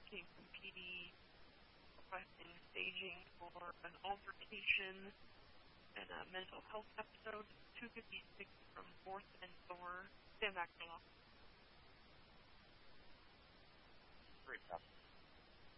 came from PD requesting staging for an altercation and a mental health episode. 256 from 4th and Thor. Stand back for long. Great,